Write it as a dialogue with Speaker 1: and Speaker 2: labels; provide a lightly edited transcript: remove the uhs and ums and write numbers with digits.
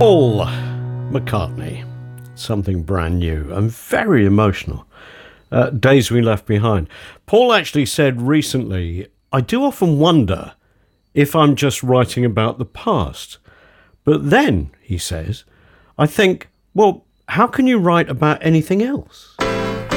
Speaker 1: Paul McCartney, something brand new and very emotional. Days We Left Behind. Paul actually said recently, I do often wonder if I'm just writing about the past. But then, he says, I think, well, how can you write about anything else?